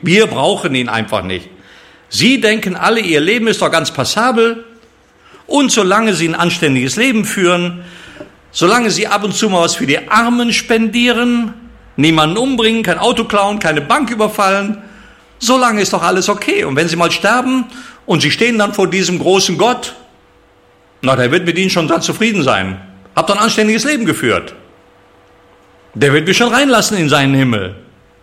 Wir brauchen ihn einfach nicht. Sie denken alle, ihr Leben ist doch ganz passabel. Und solange Sie ein anständiges Leben führen, solange Sie ab und zu mal was für die Armen spendieren, niemanden umbringen, kein Auto klauen, keine Bank überfallen, solange ist doch alles okay. Und wenn Sie mal sterben und Sie stehen dann vor diesem großen Gott, na, der wird mit Ihnen schon dann zufrieden sein. Habt ein anständiges Leben geführt. Der wird mich schon reinlassen in seinen Himmel.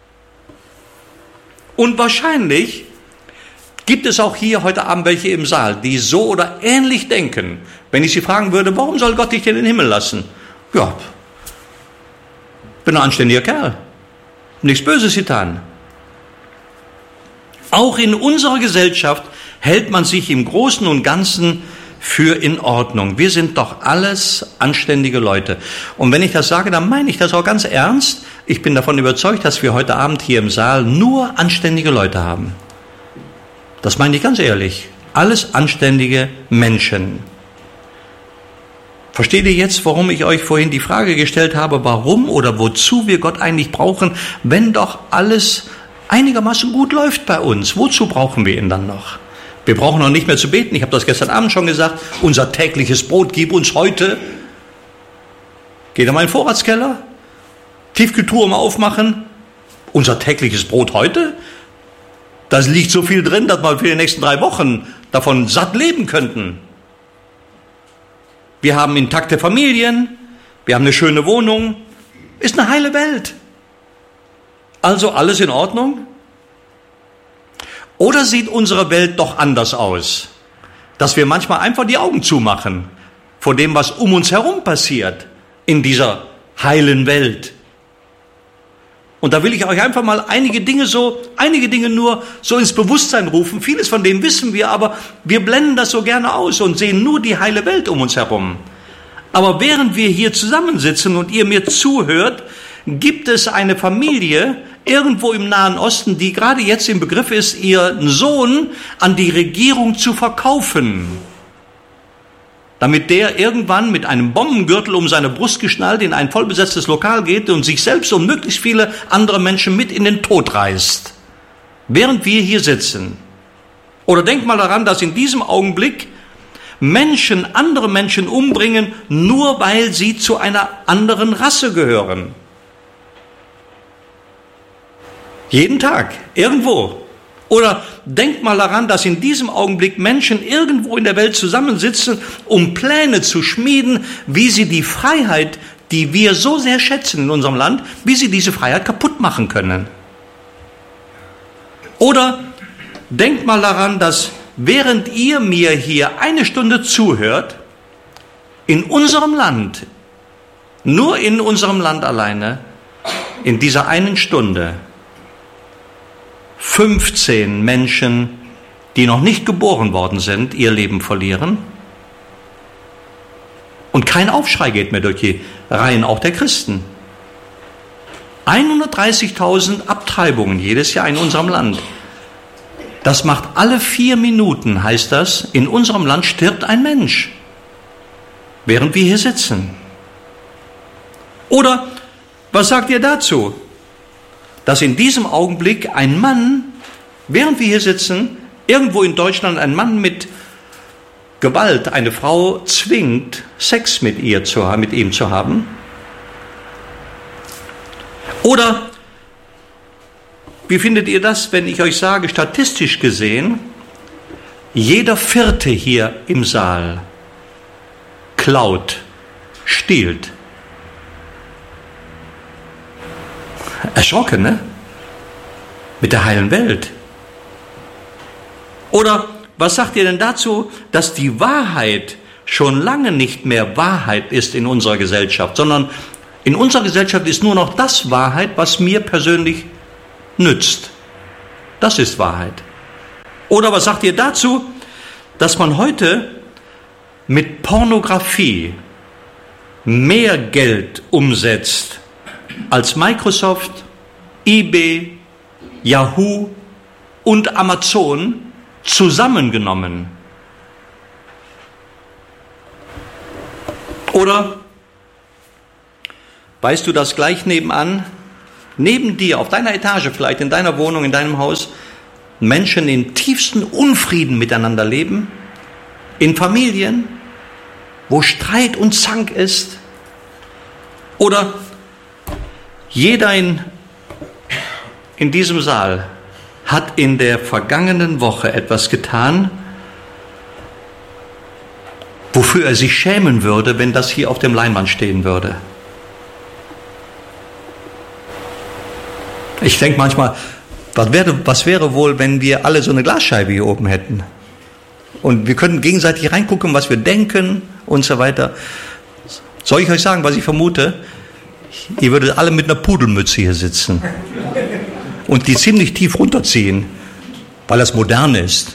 Und wahrscheinlich gibt es auch hier heute Abend welche im Saal, die so oder ähnlich denken. Wenn ich Sie fragen würde, warum soll Gott dich in den Himmel lassen? Ja, bin ein anständiger Kerl. Nichts Böses getan. Auch in unserer Gesellschaft hält man sich im Großen und Ganzen für in Ordnung. Wir sind doch alles anständige Leute. Und wenn ich das sage, dann meine ich das auch ganz ernst. Ich bin davon überzeugt, dass wir heute Abend hier im Saal nur anständige Leute haben. Das meine ich ganz ehrlich. Alles anständige Menschen. Versteht ihr jetzt, warum ich euch vorhin die Frage gestellt habe, warum oder wozu wir Gott eigentlich brauchen, wenn doch alles einigermaßen gut läuft bei uns? Wozu brauchen wir ihn dann noch? Wir brauchen noch nicht mehr zu beten. Ich habe das gestern Abend schon gesagt. Unser tägliches Brot gib uns heute. Geht in meinen Vorratskeller. Tiefkühltruhe mal aufmachen. Unser tägliches Brot heute? Da liegt so viel drin, dass wir für die nächsten 3 Wochen davon satt leben könnten. Wir haben intakte Familien. Wir haben eine schöne Wohnung. Ist eine heile Welt. Also alles in Ordnung? Oder sieht unsere Welt doch anders aus? Dass wir manchmal einfach die Augen zumachen vor dem, was um uns herum passiert in dieser heilen Welt. Und da will ich euch einfach mal einige Dinge nur so ins Bewusstsein rufen. Vieles von dem wissen wir, aber wir blenden das so gerne aus und sehen nur die heile Welt um uns herum. Aber während wir hier zusammensitzen und ihr mir zuhört, gibt es eine Familie irgendwo im Nahen Osten, die gerade jetzt im Begriff ist, ihren Sohn an die Regierung zu verkaufen, damit der irgendwann mit einem Bombengürtel um seine Brust geschnallt in ein vollbesetztes Lokal geht und sich selbst und möglichst viele andere Menschen mit in den Tod reißt, während wir hier sitzen. Oder denkt mal daran, dass in diesem Augenblick Menschen andere Menschen umbringen, nur weil sie zu einer anderen Rasse gehören. Jeden Tag, irgendwo. Oder denkt mal daran, dass in diesem Augenblick Menschen irgendwo in der Welt zusammensitzen, um Pläne zu schmieden, wie sie die Freiheit, die wir so sehr schätzen in unserem Land, wie sie diese Freiheit kaputt machen können. Oder denkt mal daran, dass während ihr mir hier 1 Stunde zuhört, in unserem Land, nur in unserem Land alleine, in dieser 1 Stunde, 15 Menschen, die noch nicht geboren worden sind, ihr Leben verlieren. Und kein Aufschrei geht mehr durch die Reihen auch der Christen. 130.000 Abtreibungen jedes Jahr in unserem Land. Das macht alle 4 Minuten, heißt das, in unserem Land stirbt ein Mensch, während wir hier sitzen. Oder was sagt ihr dazu? Dass in diesem Augenblick ein Mann, während wir hier sitzen, irgendwo in Deutschland ein Mann mit Gewalt eine Frau zwingt, Sex mit ihm zu haben? Oder wie findet ihr das, wenn ich euch sage, statistisch gesehen, jeder 4. hier im Saal klaut, stiehlt? Erschrocken, ne? Mit der heilen Welt. Oder was sagt ihr denn dazu, dass die Wahrheit schon lange nicht mehr Wahrheit ist in unserer Gesellschaft, sondern in unserer Gesellschaft ist nur noch das Wahrheit, was mir persönlich nützt. Das ist Wahrheit. Oder was sagt ihr dazu, dass man heute mit Pornografie mehr Geld umsetzt als Microsoft, eBay, Yahoo und Amazon zusammengenommen? Oder weißt du, dass gleich nebenan neben dir, auf deiner Etage vielleicht, in deiner Wohnung, in deinem Haus, Menschen in tiefsten Unfrieden miteinander leben, in Familien, wo Streit und Zank ist, oder jeder in diesem Saal hat in der vergangenen Woche etwas getan, wofür er sich schämen würde, wenn das hier auf dem Leinwand stehen würde. Ich denke manchmal, was wäre wohl, wenn wir alle so eine Glasscheibe hier oben hätten? Und wir könnten gegenseitig reingucken, was wir denken und so weiter. Soll ich euch sagen, was ich vermute? Ihr würdet alle mit einer Pudelmütze hier sitzen und die ziemlich tief runterziehen, weil das modern ist.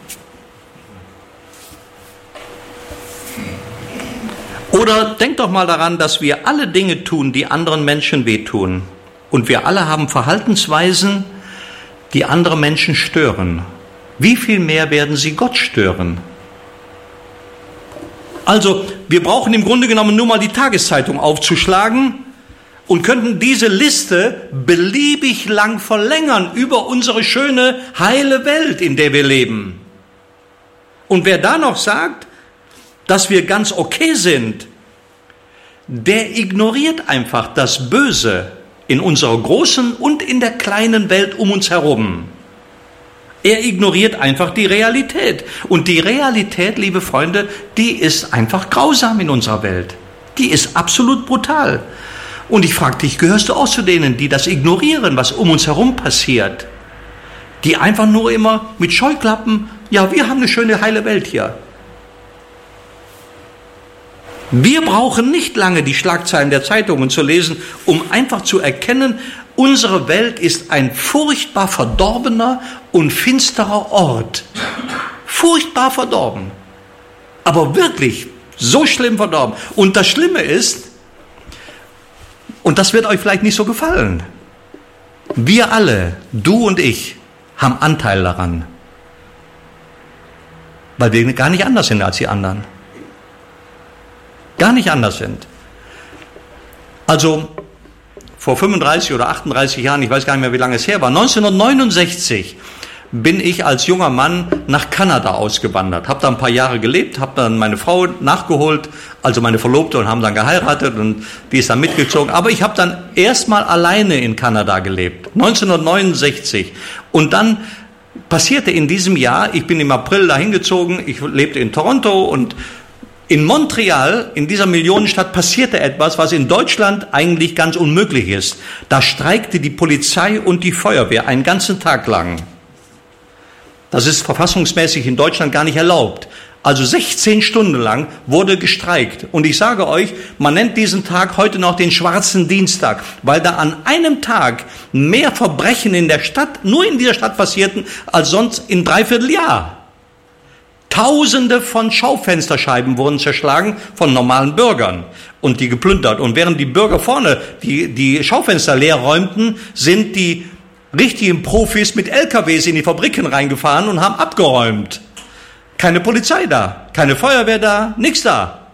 Oder denkt doch mal daran, dass wir alle Dinge tun, die anderen Menschen wehtun. Und wir alle haben Verhaltensweisen, die andere Menschen stören. Wie viel mehr werden sie Gott stören? Also, wir brauchen im Grunde genommen nur mal die Tageszeitung aufzuschlagen und könnten diese Liste beliebig lang verlängern über unsere schöne, heile Welt, in der wir leben. Und wer da noch sagt, dass wir ganz okay sind, der ignoriert einfach das Böse in unserer großen und in der kleinen Welt um uns herum. Er ignoriert einfach die Realität. Und die Realität, liebe Freunde, die ist einfach grausam in unserer Welt. Die ist absolut brutal. Und ich frage dich, gehörst du auch zu denen, die das ignorieren, was um uns herum passiert? Die einfach nur immer mit Scheuklappen, ja, wir haben eine schöne, heile Welt hier. Wir brauchen nicht lange die Schlagzeilen der Zeitungen zu lesen, um einfach zu erkennen, unsere Welt ist ein furchtbar verdorbener und finsterer Ort. Furchtbar verdorben. Aber wirklich so schlimm verdorben. Und das Schlimme ist, und das wird euch vielleicht nicht so gefallen, wir alle, du und ich, haben Anteil daran. Weil wir gar nicht anders sind als die anderen. Gar nicht anders sind. Also vor 35 oder 38 Jahren, ich weiß gar nicht mehr, wie lange es her war, 1969 bin ich als junger Mann nach Kanada ausgewandert. Habe da ein paar Jahre gelebt, habe dann meine Frau nachgeholt, also meine Verlobte, und haben dann geheiratet und die ist dann mitgezogen. Aber ich habe dann erstmal alleine in Kanada gelebt, 1969. Und dann passierte in diesem Jahr, ich bin im April dahin gezogen, ich lebte in Toronto und in Montreal, in dieser Millionenstadt, passierte etwas, was in Deutschland eigentlich ganz unmöglich ist. Da streikte die Polizei und die Feuerwehr einen ganzen Tag lang. Das ist verfassungsmäßig in Deutschland gar nicht erlaubt. Also 16 Stunden lang wurde gestreikt. Und ich sage euch, man nennt diesen Tag heute noch den Schwarzen Dienstag, weil da an einem Tag mehr Verbrechen in der Stadt, nur in dieser Stadt passierten, als sonst in 3/4 Jahr. Tausende von Schaufensterscheiben wurden zerschlagen von normalen Bürgern und die geplündert. Und während die Bürger vorne die Schaufenster leer räumten, sind die richtigen Profis mit LKWs in die Fabriken reingefahren und haben abgeräumt. Keine Polizei da, keine Feuerwehr da, nichts da.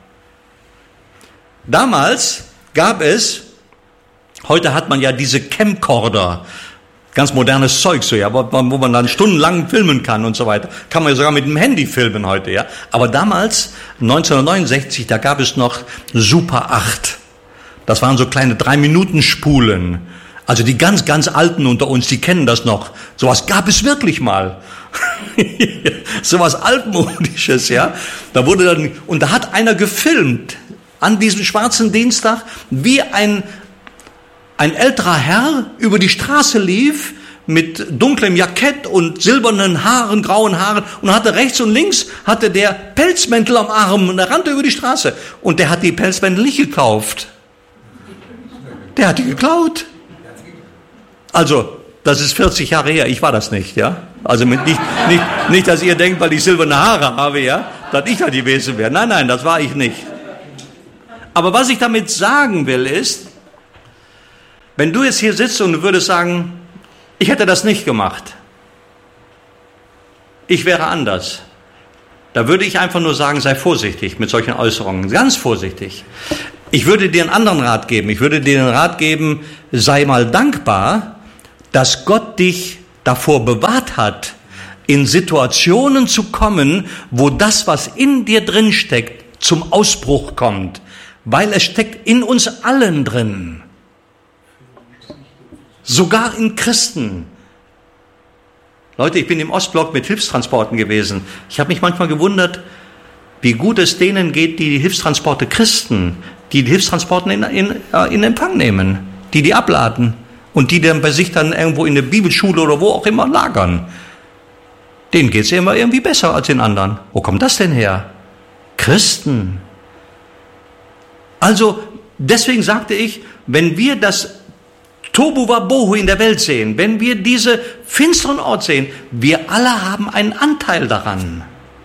Damals gab es, heute hat man ja diese Camcorder, ganz modernes Zeug, so, ja, wo man dann stundenlang filmen kann und so weiter. Kann man ja sogar mit dem Handy filmen heute, ja. Aber damals, 1969, da gab es noch Super 8. Das waren so kleine 3-Minuten-Spulen. Also die ganz, ganz Alten unter uns, die kennen das noch. Sowas gab es wirklich mal. Sowas Altmodisches, ja. Da wurde dann, und da hat einer gefilmt, an diesem Schwarzen Dienstag, wie ein älterer Herr über die Straße lief mit dunklem Jackett und silbernen Haaren, grauen Haaren und hatte rechts und links hatte der Pelzmäntel am Arm und er rannte über die Straße. Und der hat die Pelzmäntel nicht gekauft. Der hat die geklaut. Also, das ist 40 Jahre her, ich war das nicht, ja. Also nicht, dass ihr denkt, weil ich silberne Haare habe, ja, dass ich da gewesen wäre. Nein, das war ich nicht. Aber was ich damit sagen will ist, wenn du jetzt hier sitzt und du würdest sagen, ich hätte das nicht gemacht, ich wäre anders, da würde ich einfach nur sagen, sei vorsichtig mit solchen Äußerungen, ganz vorsichtig. Ich würde dir einen anderen Rat geben. Ich würde dir den Rat geben, sei mal dankbar, dass Gott dich davor bewahrt hat, in Situationen zu kommen, wo das, was in dir drin steckt, zum Ausbruch kommt. Weil es steckt in uns allen drin. Sogar in Christen. Leute, ich bin im Ostblock mit Hilfstransporten gewesen. Ich habe mich manchmal gewundert, wie gut es denen geht, die Hilfstransporte Christen, die Hilfstransporten in Empfang nehmen, die abladen und die dann bei sich dann irgendwo in der Bibelschule oder wo auch immer lagern. Denen geht es ja immer irgendwie besser als den anderen. Wo kommt das denn her? Christen. Also, deswegen sagte ich, wenn wir das Tobu Wabohu in der Welt sehen, wenn wir diese finsteren Ort sehen, wir alle haben einen Anteil daran.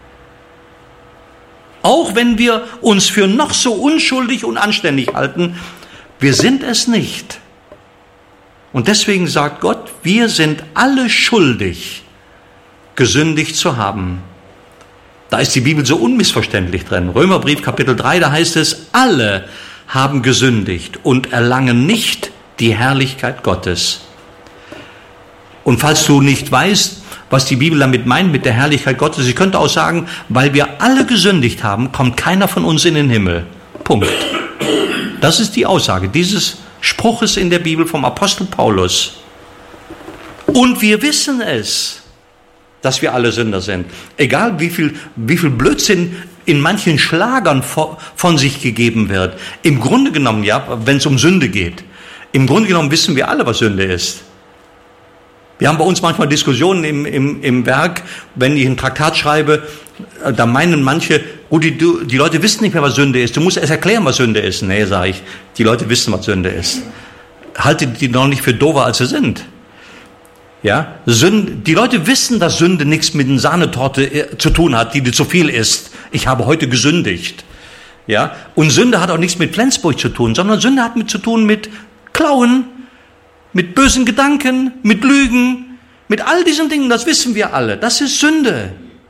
Auch wenn wir uns für noch so unschuldig und anständig halten, wir sind es nicht. Und deswegen sagt Gott, wir sind alle schuldig, gesündigt zu haben. Da ist die Bibel so unmissverständlich drin. Römerbrief Kapitel 3, da heißt es, alle haben gesündigt und erlangen nicht die Herrlichkeit Gottes. Und falls du nicht weißt, was die Bibel damit meint, mit der Herrlichkeit Gottes, ich könnte auch sagen, weil wir alle gesündigt haben, kommt keiner von uns in den Himmel. Punkt. Das ist die Aussage dieses Spruches in der Bibel vom Apostel Paulus. Und wir wissen es, dass wir alle Sünder sind. Egal wie viel Blödsinn in manchen Schlagern von sich gegeben wird. Im Grunde genommen, ja, wenn es um Sünde geht, im Grunde genommen wissen wir alle, was Sünde ist. Wir haben bei uns manchmal Diskussionen im Werk, wenn ich ein Traktat schreibe, da meinen manche, die Leute wissen nicht mehr, was Sünde ist. Du musst erst erklären, was Sünde ist. Nee, sage ich, die Leute wissen, was Sünde ist. Haltet die noch nicht für doofer, als sie sind. Ja, die Leute wissen, dass Sünde nichts mit einer Sahnetorte zu tun hat, die du zu viel isst. Ich habe heute gesündigt. Ja, und Sünde hat auch nichts mit Flensburg zu tun, sondern Sünde hat zu tun mit Klauen, mit bösen Gedanken, mit Lügen, mit all diesen Dingen, das wissen wir alle. Das ist Sünde.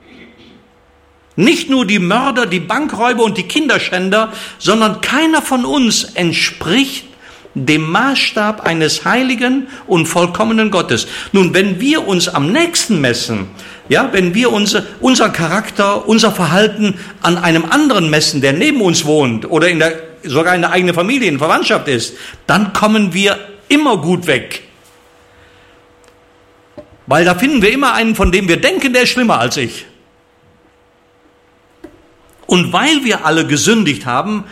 Nicht nur die Mörder, die Bankräuber und die Kinderschänder, sondern keiner von uns entspricht dem Maßstab eines heiligen und vollkommenen Gottes. Nun, wenn wir uns am nächsten messen, ja, wenn wir unser Charakter, unser Verhalten an einem anderen messen, der neben uns wohnt oder sogar in der eigenen Familie, in Verwandtschaft ist, dann kommen wir immer gut weg. Weil da finden wir immer einen, von dem wir denken, der ist schlimmer als ich. Und weil wir alle gesündigt haben,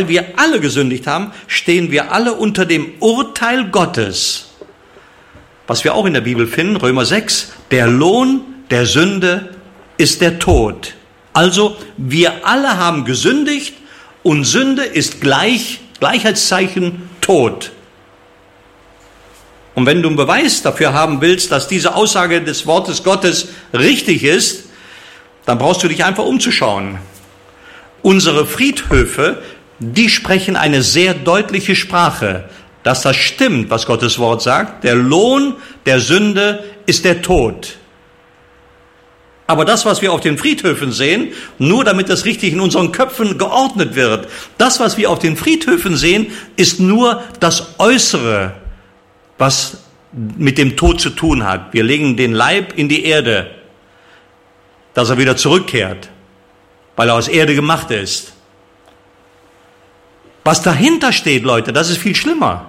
stehen wir alle unter dem Urteil Gottes. Was wir auch in der Bibel finden, Römer 6, der Lohn der Sünde ist der Tod. Also wir alle haben gesündigt und Sünde ist Gleichheitszeichen Tod. Und wenn du einen Beweis dafür haben willst, dass diese Aussage des Wortes Gottes richtig ist, dann brauchst du dich einfach umzuschauen. Unsere Friedhöfe, die sprechen eine sehr deutliche Sprache, dass das stimmt, was Gottes Wort sagt. Der Lohn der Sünde ist der Tod. Aber das, was wir auf den Friedhöfen sehen, nur damit das richtig in unseren Köpfen geordnet wird, das, was wir auf den Friedhöfen sehen, ist nur das Äußere, was mit dem Tod zu tun hat. Wir legen den Leib in die Erde, dass er wieder zurückkehrt, weil er aus Erde gemacht ist. Was dahinter steht, Leute, das ist viel schlimmer.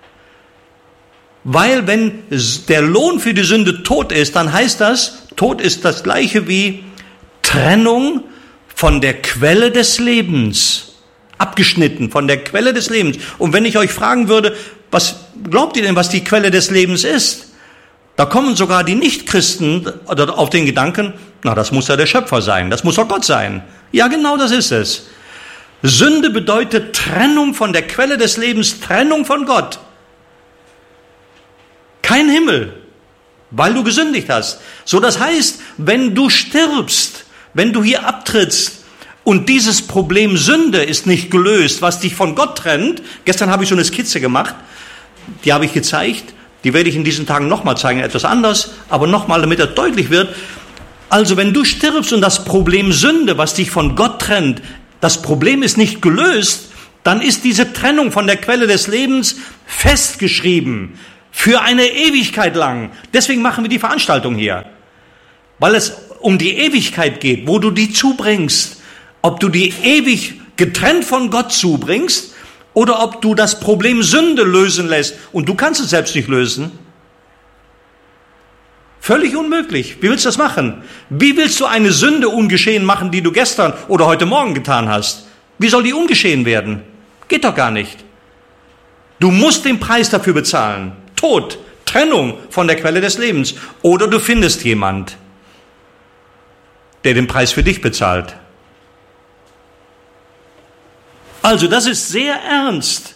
Weil wenn der Lohn für die Sünde Tod ist, dann heißt das, Tod ist das gleiche wie Trennung von der Quelle des Lebens. Abgeschnitten von der Quelle des Lebens. Und wenn ich euch fragen würde, was glaubt ihr denn, was die Quelle des Lebens ist? Da kommen sogar die Nichtchristen auf den Gedanken, na, das muss ja der Schöpfer sein, das muss doch Gott sein. Ja, genau das ist es. Sünde bedeutet Trennung von der Quelle des Lebens, Trennung von Gott. Kein Himmel, weil du gesündigt hast. So, das heißt, wenn du stirbst, wenn du hier abtrittst und dieses Problem Sünde ist nicht gelöst, was dich von Gott trennt, gestern habe ich so eine Skizze gemacht, die habe ich gezeigt, die werde ich in diesen Tagen nochmal zeigen, etwas anders, aber nochmal, damit das deutlich wird. Also wenn du stirbst und das Problem Sünde, was dich von Gott trennt, das Problem ist nicht gelöst, dann ist diese Trennung von der Quelle des Lebens festgeschrieben. Für eine Ewigkeit lang. Deswegen machen wir die Veranstaltung hier. Weil es um die Ewigkeit geht, wo du die zubringst. Ob du die ewig getrennt von Gott zubringst oder ob du das Problem Sünde lösen lässt. Und du kannst es selbst nicht lösen. Völlig unmöglich. Wie willst du das machen? Wie willst du eine Sünde ungeschehen machen, die du gestern oder heute Morgen getan hast? Wie soll die ungeschehen werden? Geht doch gar nicht. Du musst den Preis dafür bezahlen. Tod, Trennung von der Quelle des Lebens. Oder du findest jemand, der den Preis für dich bezahlt. Also das ist sehr ernst.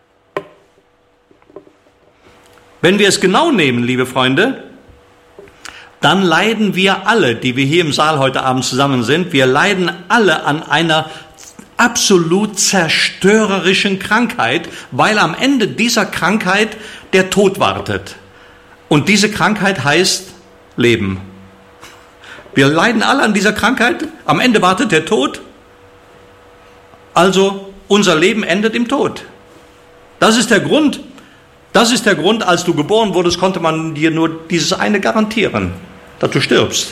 Wenn wir es genau nehmen, liebe Freunde, dann leiden wir alle, die wir hier im Saal heute Abend zusammen sind, wir leiden alle an einer absolut zerstörerischen Krankheit, weil am Ende dieser Krankheit der Tod wartet. Und diese Krankheit heißt Leben. Wir leiden alle an dieser Krankheit, am Ende wartet der Tod, also unser Leben endet im Tod. Das ist der Grund, als du geboren wurdest, konnte man dir nur dieses eine garantieren, dass du stirbst.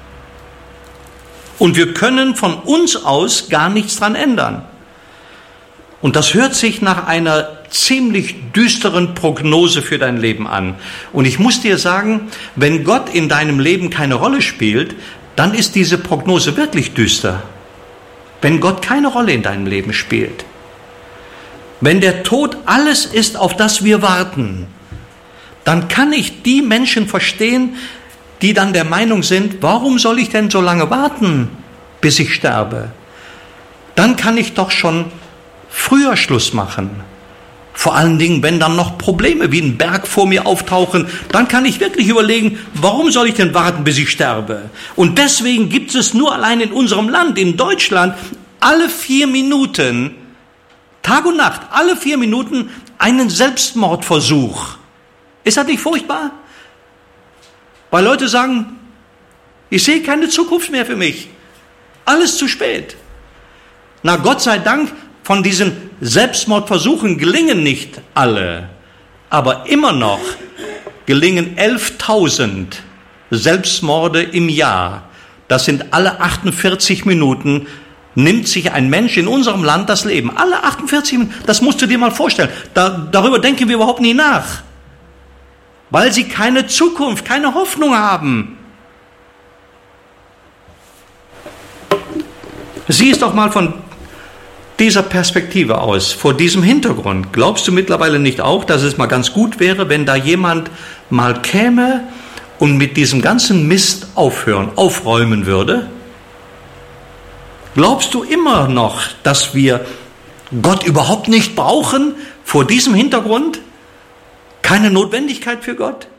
Und wir können von uns aus gar nichts dran ändern. Und das hört sich nach einer ziemlich düsteren Prognose für dein Leben an. Und ich muss dir sagen, wenn Gott in deinem Leben keine Rolle spielt, dann ist diese Prognose wirklich düster. Wenn Gott keine Rolle in deinem Leben spielt. Wenn der Tod alles ist, auf das wir warten, dann kann ich die Menschen verstehen, die dann der Meinung sind, warum soll ich denn so lange warten, bis ich sterbe? Dann kann ich doch schon früher Schluss machen. Vor allen Dingen, wenn dann noch Probleme wie ein Berg vor mir auftauchen, dann kann ich wirklich überlegen, warum soll ich denn warten, bis ich sterbe? Und deswegen gibt es nur allein in unserem Land, in Deutschland, alle 4 Minuten, Tag und Nacht, alle 4 Minuten einen Selbstmordversuch. Ist das nicht furchtbar? Weil Leute sagen, ich sehe keine Zukunft mehr für mich. Alles zu spät. Na, Gott sei Dank, von diesen Selbstmordversuchen gelingen nicht alle. Aber immer noch gelingen 11.000 Selbstmorde im Jahr. Das sind alle 48 Minuten, nimmt sich ein Mensch in unserem Land das Leben. Alle 48 Minuten, das musst du dir mal vorstellen. Darüber denken wir überhaupt nie nach. Weil sie keine Zukunft, keine Hoffnung haben. Sieh es doch mal von dieser Perspektive aus, vor diesem Hintergrund. Glaubst du mittlerweile nicht auch, dass es mal ganz gut wäre, wenn da jemand mal käme und mit diesem ganzen Mist aufräumen würde? Glaubst du immer noch, dass wir Gott überhaupt nicht brauchen vor diesem Hintergrund? Keine Notwendigkeit für Gott?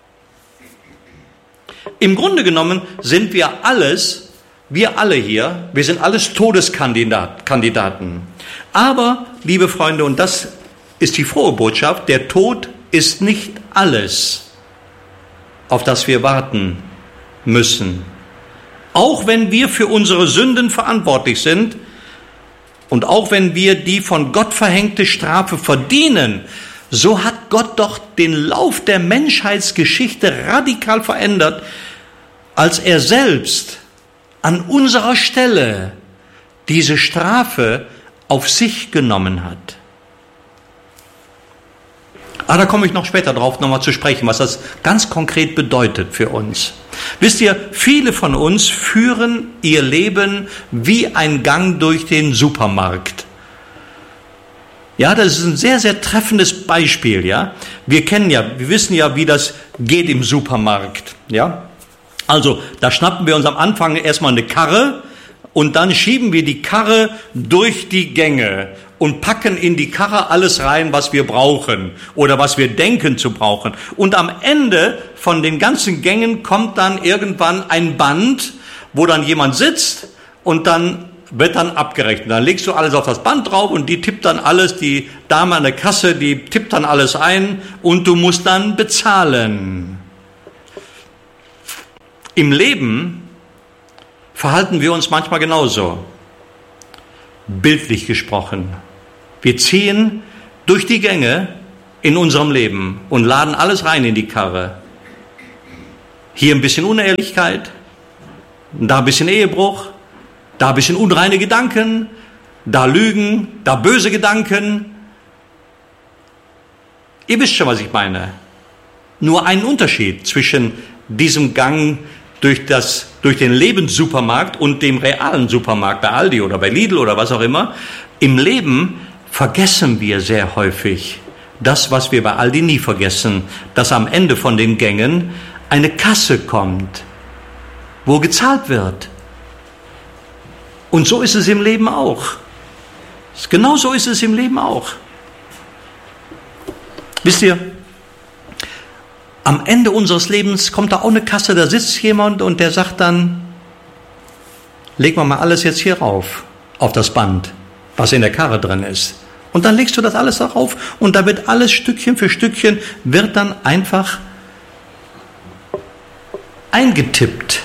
Im Grunde genommen sind wir alle hier, wir sind alles Todeskandidaten. Aber, liebe Freunde, und das ist die frohe Botschaft, der Tod ist nicht alles, auf das wir warten müssen. Auch wenn wir für unsere Sünden verantwortlich sind und auch wenn wir die von Gott verhängte Strafe verdienen, so hat Gott doch den Lauf der Menschheitsgeschichte radikal verändert, als er selbst an unserer Stelle diese Strafe auf sich genommen hat. Aber da komme ich noch später drauf nochmal zu sprechen, was das ganz konkret bedeutet für uns. Wisst ihr, viele von uns führen ihr Leben wie ein Gang durch den Supermarkt. Ja, das ist ein sehr, sehr treffendes Beispiel, ja. Wir wissen ja, wie das geht im Supermarkt, ja. Also, da schnappen wir uns am Anfang erstmal eine Karre und dann schieben wir die Karre durch die Gänge und packen in die Karre alles rein, was wir brauchen oder was wir denken zu brauchen. Und am Ende von den ganzen Gängen kommt dann irgendwann ein Band, wo dann jemand sitzt und dann wird dann abgerechnet. Dann legst du alles auf das Band drauf und die tippt dann alles, die Dame an der Kasse, die tippt dann alles ein und du musst dann bezahlen. Im Leben verhalten wir uns manchmal genauso. Bildlich gesprochen. Wir ziehen durch die Gänge in unserem Leben und laden alles rein in die Karre. Hier ein bisschen Unehrlichkeit, da ein bisschen Ehebruch, da ein bisschen unreine Gedanken, da Lügen, da böse Gedanken. Ihr wisst schon, was ich meine. Nur ein Unterschied zwischen diesem Gang durch den Lebenssupermarkt und dem realen Supermarkt bei Aldi oder bei Lidl oder was auch immer. Im Leben vergessen wir sehr häufig das, was wir bei Aldi nie vergessen, dass am Ende von den Gängen eine Kasse kommt, wo gezahlt wird. Und so ist es im Leben auch. Genau so ist es im Leben auch. Wisst ihr, am Ende unseres Lebens kommt da auch eine Kasse, da sitzt jemand und der sagt dann, legen wir mal alles jetzt hier rauf, auf das Band, was in der Karre drin ist. Und dann legst du das alles darauf und da wird alles Stückchen für Stückchen, wird dann einfach eingetippt.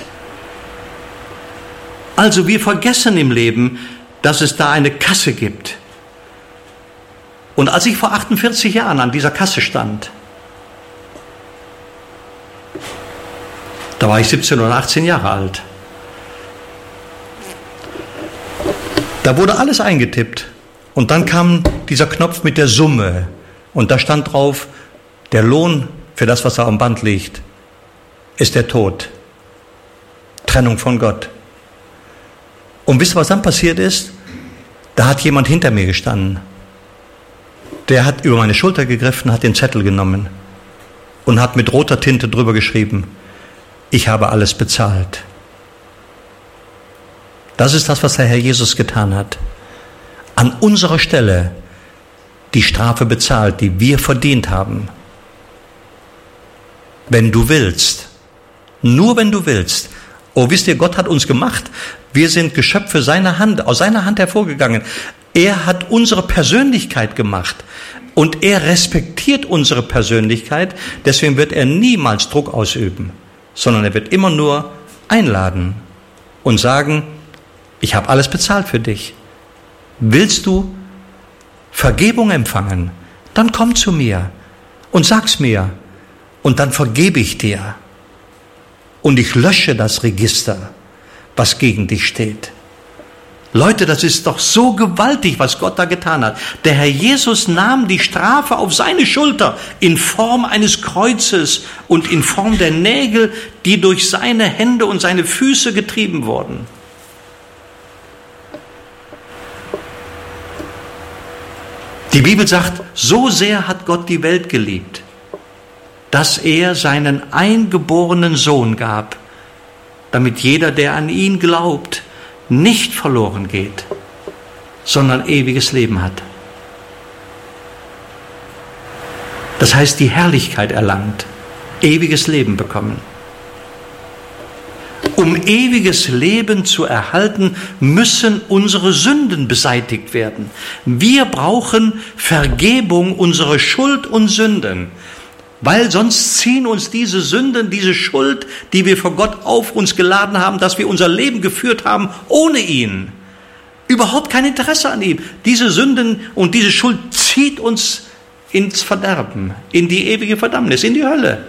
Also wir vergessen im Leben, dass es da eine Kasse gibt. Und als ich vor 48 Jahren an dieser Kasse stand, da war ich 17 oder 18 Jahre alt, da wurde alles eingetippt. Und dann kam dieser Knopf mit der Summe. Und da stand drauf, der Lohn für das, was da am Band liegt, ist der Tod. Trennung von Gott. Und wisst ihr, was dann passiert ist? Da hat jemand hinter mir gestanden. Der hat über meine Schulter gegriffen, hat den Zettel genommen und hat mit roter Tinte drüber geschrieben, ich habe alles bezahlt. Das ist das, was der Herr Jesus getan hat. An unserer Stelle die Strafe bezahlt, die wir verdient haben. Wenn du willst, nur wenn du willst. Oh, wisst ihr, Gott hat uns gemacht. Wir sind Geschöpfe seiner Hand, aus seiner Hand hervorgegangen. Er hat unsere Persönlichkeit gemacht und er respektiert unsere Persönlichkeit. Deswegen wird er niemals Druck ausüben, sondern er wird immer nur einladen und sagen, ich habe alles bezahlt für dich. Willst du Vergebung empfangen? Dann komm zu mir und sag's mir und dann vergebe ich dir. Und ich lösche das Register, was gegen dich steht. Leute, das ist doch so gewaltig, was Gott da getan hat. Der Herr Jesus nahm die Strafe auf seine Schulter in Form eines Kreuzes und in Form der Nägel, die durch seine Hände und seine Füße getrieben wurden. Die Bibel sagt, so sehr hat Gott die Welt geliebt, dass er seinen eingeborenen Sohn gab, damit jeder, der an ihn glaubt, nicht verloren geht, sondern ewiges Leben hat. Das heißt, die Herrlichkeit erlangt, ewiges Leben bekommen. Um ewiges Leben zu erhalten, müssen unsere Sünden beseitigt werden. Wir brauchen Vergebung unserer Schuld und Sünden, weil sonst ziehen uns diese Sünden, diese Schuld, die wir vor Gott auf uns geladen haben, dass wir unser Leben geführt haben ohne ihn, überhaupt kein Interesse an ihm. Diese Sünden und diese Schuld zieht uns ins Verderben, in die ewige Verdammnis, in die Hölle.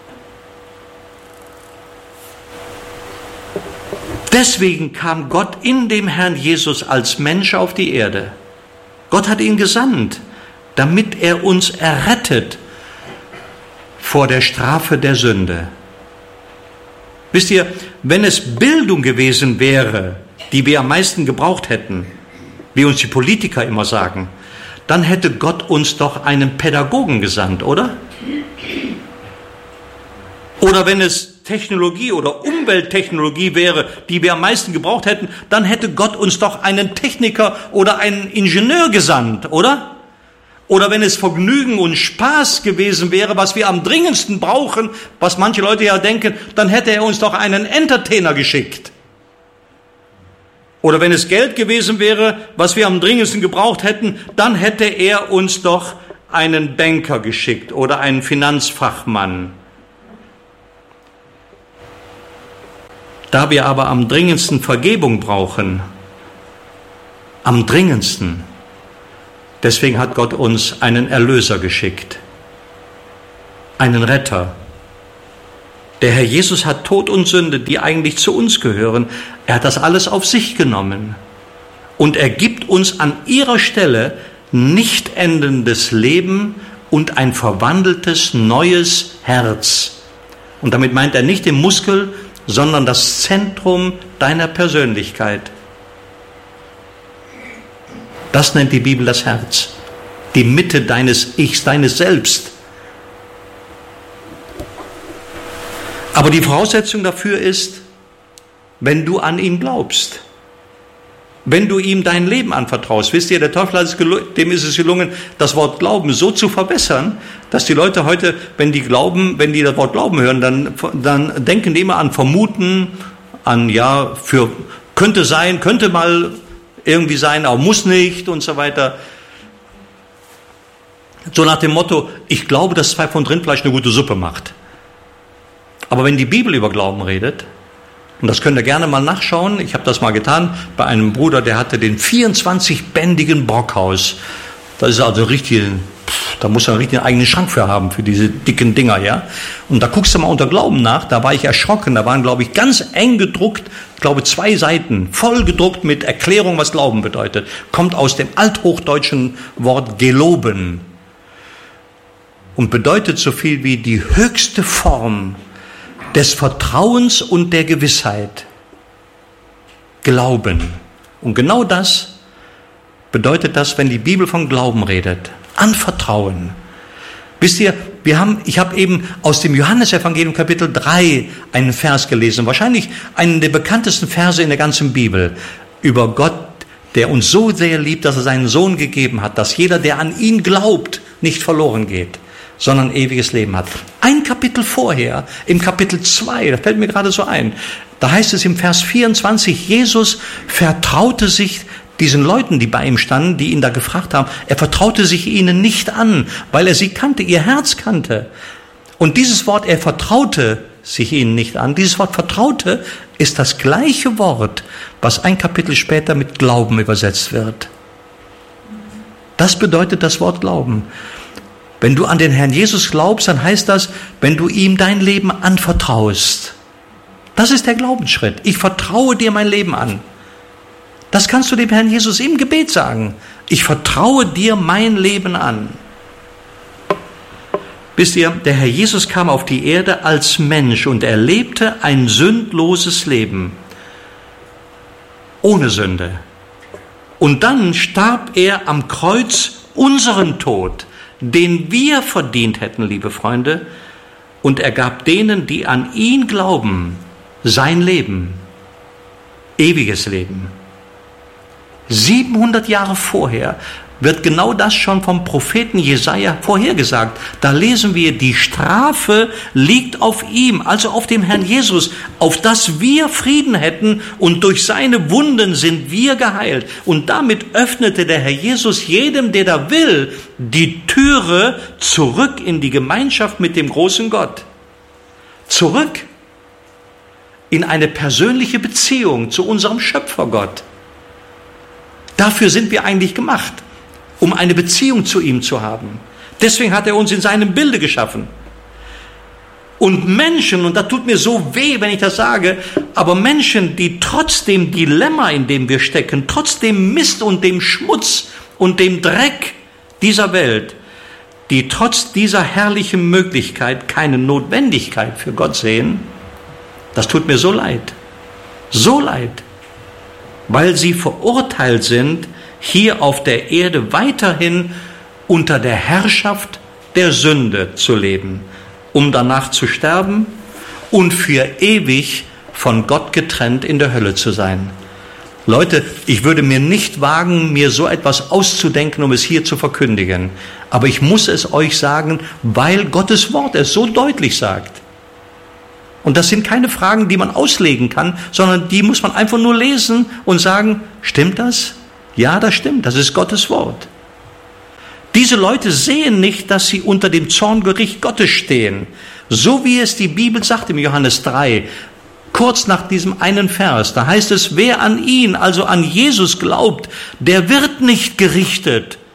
Deswegen kam Gott in dem Herrn Jesus als Mensch auf die Erde. Gott hat ihn gesandt, damit er uns errettet vor der Strafe der Sünde. Wisst ihr, wenn es Bildung gewesen wäre, die wir am meisten gebraucht hätten, wie uns die Politiker immer sagen, dann hätte Gott uns doch einen Pädagogen gesandt, oder? Oder wenn es Technologie oder Umwelttechnologie wäre, die wir am meisten gebraucht hätten, dann hätte Gott uns doch einen Techniker oder einen Ingenieur gesandt, oder? Oder wenn es Vergnügen und Spaß gewesen wäre, was wir am dringendsten brauchen, was manche Leute ja denken, dann hätte er uns doch einen Entertainer geschickt. Oder wenn es Geld gewesen wäre, was wir am dringendsten gebraucht hätten, dann hätte er uns doch einen Banker geschickt oder einen Finanzfachmann. Da wir aber am dringendsten Vergebung brauchen, am dringendsten, Deswegen hat Gott uns einen Erlöser geschickt, einen Retter. Der Herr Jesus hat Tod und Sünde, die eigentlich zu uns gehören, er hat das alles auf sich genommen. Und er gibt uns an ihrer Stelle nicht endendes Leben und ein verwandeltes neues Herz. Und damit meint er nicht den Muskel, sondern das Zentrum deiner Persönlichkeit. Das nennt die Bibel das Herz, die Mitte deines Ichs, deines Selbst. Aber die Voraussetzung dafür ist, wenn du an ihn glaubst, wenn du ihm dein Leben anvertraust. Wisst ihr, der Teufel dem ist es gelungen, das Wort Glauben so zu verbessern, dass die Leute heute, wenn die das Wort Glauben hören, dann denken die immer an Vermuten, an könnte sein, könnte mal irgendwie sein, aber muss nicht und so weiter. So nach dem Motto, ich glaube, dass 2 Pfund Rindfleisch eine gute Suppe macht. Aber wenn die Bibel über Glauben redet, und das könnt ihr gerne mal nachschauen, ich habe das mal getan, bei einem Bruder, der hatte den 24-bändigen Brockhaus. Das ist also richtig, da muss er einen richtigen eigenen Schrank für haben, für diese dicken Dinger, ja. Und da guckst du mal unter Glauben nach, da war ich erschrocken, da waren, glaube ich, ganz eng gedruckt, 2 Seiten, voll gedruckt mit Erklärung, was Glauben bedeutet. Kommt aus dem althochdeutschen Wort geloben und bedeutet so viel wie die höchste Form des Vertrauens und der Gewissheit. Glauben. Und genau das bedeutet das, wenn die Bibel von Glauben redet. Anvertrauen. Wisst ihr, ich habe eben aus dem Johannesevangelium Kapitel 3 einen Vers gelesen, wahrscheinlich einen der bekanntesten Verse in der ganzen Bibel, über Gott, der uns so sehr liebt, dass er seinen Sohn gegeben hat, dass jeder, der an ihn glaubt, nicht verloren geht, sondern ewiges Leben hat. Ein Kapitel vorher, im Kapitel 2, das fällt mir gerade so ein, da heißt es im Vers 24, Jesus vertraute sich diesen Leuten, die bei ihm standen, die ihn da gefragt haben, er vertraute sich ihnen nicht an, weil er sie kannte, ihr Herz kannte. Und dieses Wort, er vertraute sich ihnen nicht an, dieses Wort vertraute ist das gleiche Wort, was ein Kapitel später mit Glauben übersetzt wird. Das bedeutet das Wort Glauben. Wenn du an den Herrn Jesus glaubst, dann heißt das, wenn du ihm dein Leben anvertraust. Das ist der Glaubensschritt. Ich vertraue dir mein Leben an. Das kannst du dem Herrn Jesus im Gebet sagen. Ich vertraue dir mein Leben an. Wisst ihr, der Herr Jesus kam auf die Erde als Mensch und er lebte ein sündloses Leben. Ohne Sünde. Und dann starb er am Kreuz unseren Tod, den wir verdient hätten, liebe Freunde, und er gab denen, die an ihn glauben, sein Leben, ewiges Leben. 700 Jahre vorher wird genau das schon vom Propheten Jesaja vorhergesagt. Da lesen wir, die Strafe liegt auf ihm, also auf dem Herrn Jesus, auf das wir Frieden hätten und durch seine Wunden sind wir geheilt. Und damit öffnete der Herr Jesus jedem, der da will, die Türe zurück in die Gemeinschaft mit dem großen Gott. Zurück in eine persönliche Beziehung zu unserem Schöpfergott. Dafür sind wir eigentlich gemacht, um eine Beziehung zu ihm zu haben. Deswegen hat er uns in seinem Bilde geschaffen. Und Menschen, und das tut mir so weh, wenn ich das sage, aber Menschen, die trotz dem Dilemma, in dem wir stecken, trotz dem Mist und dem Schmutz und dem Dreck dieser Welt, die trotz dieser herrlichen Möglichkeit keine Notwendigkeit für Gott sehen, das tut mir so leid. So leid. Weil sie verurteilt sind, hier auf der Erde weiterhin unter der Herrschaft der Sünde zu leben, um danach zu sterben und für ewig von Gott getrennt in der Hölle zu sein. Leute, ich würde mir nicht wagen, mir so etwas auszudenken, um es hier zu verkündigen. Aber ich muss es euch sagen, weil Gottes Wort es so deutlich sagt. Und das sind keine Fragen, die man auslegen kann, sondern die muss man einfach nur lesen und sagen, stimmt das? Ja, das stimmt, das ist Gottes Wort. Diese Leute sehen nicht, dass sie unter dem Zorngericht Gottes stehen. So wie es die Bibel sagt im Johannes 3, kurz nach diesem einen Vers, da heißt es, wer an ihn, also an Jesus glaubt, der wird nicht gerichtet.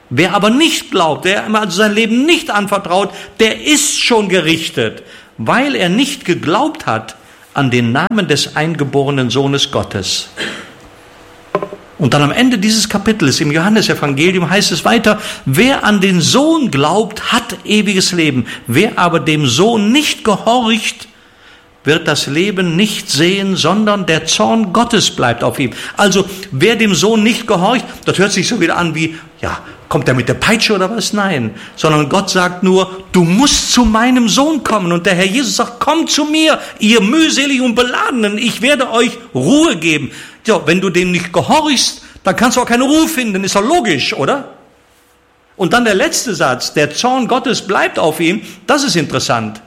Wer aber nicht glaubt, der also sein Leben nicht anvertraut, der ist schon gerichtet, weil er nicht geglaubt hat an den Namen des eingeborenen Sohnes Gottes. Und dann am Ende dieses Kapitels im Johannesevangelium heißt es weiter, wer an den Sohn glaubt, hat ewiges Leben. Wer aber dem Sohn nicht gehorcht, wird das Leben nicht sehen, sondern der Zorn Gottes bleibt auf ihm. Also wer dem Sohn nicht gehorcht, das hört sich so wieder an wie, ja, kommt er mit der Peitsche oder was? Nein, sondern Gott sagt nur, du musst zu meinem Sohn kommen. Und der Herr Jesus sagt, kommt zu mir, ihr mühselig und Beladenen, ich werde euch Ruhe geben. Ja, wenn du dem nicht gehorchst, dann kannst du auch keine Ruhe finden, ist doch logisch, oder? Und dann der letzte Satz, der Zorn Gottes bleibt auf ihm, das ist interessant.